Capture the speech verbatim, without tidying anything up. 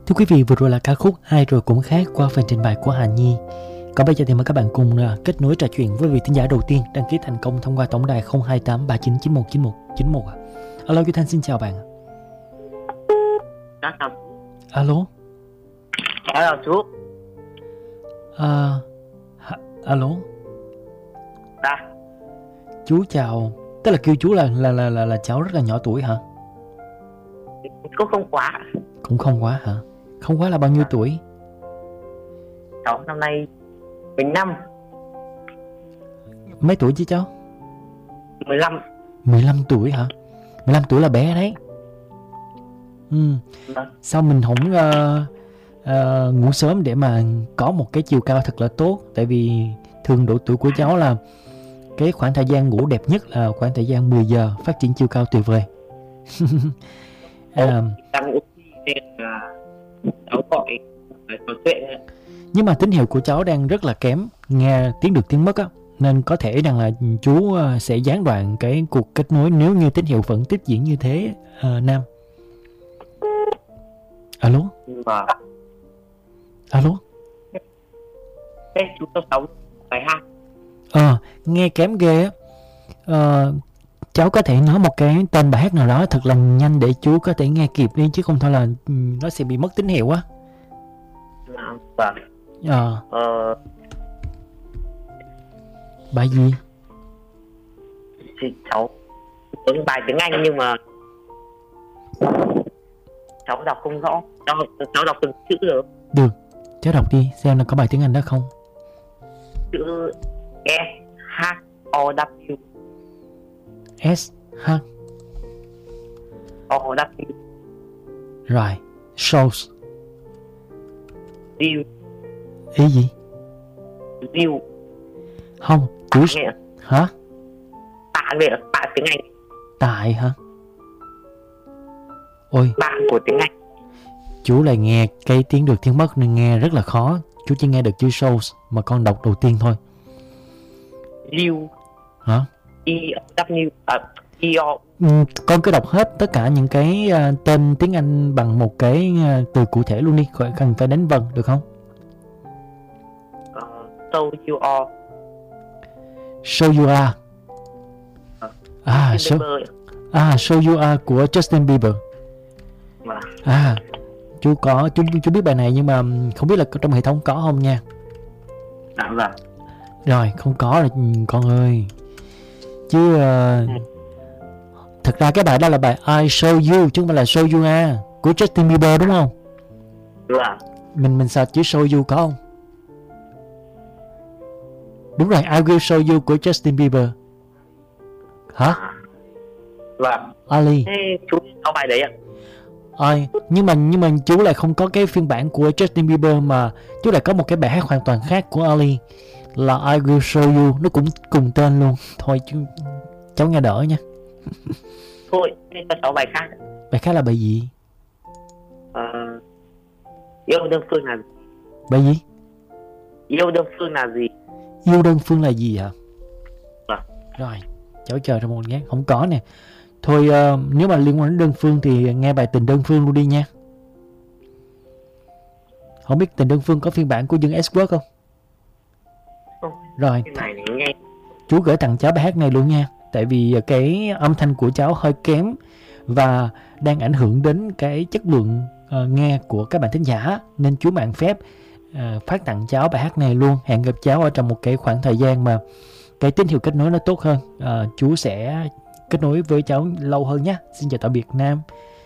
Thưa quý vị, vừa rồi là ca khúc Ai Rồi Cũng Khác qua phần trình bày của Hà Nhi. Còn bây giờ thì mời các bạn cùng uh, kết nối trò chuyện với vị thính giả đầu tiên đăng ký thành công thông qua tổng đài không hai tám ba chín chín một chín một chín một. Alo, Duy Thanh xin chào bạn. Dạ chào. Alo. Chào chú. À, alo. Dạ. Chú chào. Tức là kêu chú là là là là, là cháu rất là nhỏ tuổi hả? Cũng không quá. Cũng không quá hả? Không quá là bao nhiêu À. tuổi? Cháu năm nay mười lăm. Mấy tuổi chứ cháu? mười lăm. mười lăm tuổi hả? mười lăm tuổi là bé đấy. Ừ. Vâng. Sao mình không uh, uh, ngủ sớm để mà có một cái chiều cao thật là tốt? Tại vì thường độ tuổi của cháu là cái khoảng thời gian ngủ đẹp nhất là khoảng thời gian mười giờ, phát triển chiều cao tuyệt vời. à, Đang ngủ nên là cháu gọi trò chuyện. nhưng mà tín hiệu của cháu đang rất là kém, nghe tiếng được tiếng mất á, nên có thể rằng là chú uh, sẽ gián đoạn cái cuộc kết nối nếu như tín hiệu vẫn tiếp diễn như thế. uh, Nam. Alo. Vâng. Alo. Thế chú cho cháu bài hát. Ờ, nghe kém ghê á. Ờ, cháu có thể nói một cái tên bài hát nào đó thật là nhanh để chú có thể nghe kịp đi, chứ không thôi là ừ, nó sẽ bị mất tín hiệu á. Vâng. Ờ, Ờ, bài gì? thì cháu ứng bài tiếng Anh nhưng mà cháu đọc không rõ. Cháu, cháu đọc từng chữ rồi. Được, cháu đọc đi xem là có bài tiếng Anh đó không. Chữ S H O W. S H O W. rồi, shows. View. Ý gì? View. Không, chú Nghe. hả? Bạn về bạn tiếng Anh. Tại hả? Ôi, Bạn của tiếng Anh. chú lại nghe cái tiếng được tiếng mất nên nghe rất là khó. Chú chỉ nghe được chữ shows mà con đọc đầu tiên thôi. View. Hả? E W. À, E O. Ừ, con cứ đọc hết tất cả những cái uh, tên tiếng Anh bằng một cái uh, từ cụ thể luôn đi, khỏi cần phải đánh vần được không? Uh, so you are. So You Are. À, so, à, So You Are của Justin Bieber. Vâng. À, chú có chú chú biết bài này nhưng mà không biết là trong hệ thống có không nha. Dạ vâng. Rồi, không có rồi con ơi. Chứ uh, Ừ. thật ra cái bài đó là bài I Show You chứ không phải là Show You Are của Justin Bieber đúng không? Vâng. Mình mình search chữ Show You có không? Đúng rồi, I Will Show You của Justin Bieber. Hả? À, vâng. Ali. Thế chú có bài đấy ạ? Ôi, nhưng mà nhưng mà chú lại không có cái phiên bản của Justin Bieber mà chú lại có một cái bài hát hoàn toàn khác của Ali là I Will Show You, nó cũng cùng tên luôn. Thôi chú, cháu nghe đỡ nha. Thôi, thế cho cháu bài khác. Bài khác là bài gì? Ờ, yêu đơn phương là gì? Bài gì? Yêu đơn phương là gì? Yêu đơn phương là gì hả? Vâng. Rồi, cháu chờ trong một nhát. Không có nè. Thôi uh, nếu mà liên quan đến đơn phương thì nghe bài Tình Đơn Phương luôn đi nha. Không biết Tình Đơn Phương có phiên bản của Dương S-Work không? Không. Rồi, Cái này thì nghe. chú gửi tặng cháu bài hát này luôn nha. Tại vì cái âm thanh của cháu hơi kém và đang ảnh hưởng đến cái chất lượng uh, nghe của các bạn thính giả, nên chú mạng phép uh, phát tặng cháu bài hát này luôn. Hẹn gặp cháu ở trong một cái khoảng thời gian mà cái tín hiệu kết nối nó tốt hơn. uh, Chú sẽ kết nối với cháu lâu hơn nhé. Xin chào tạm biệt Nam.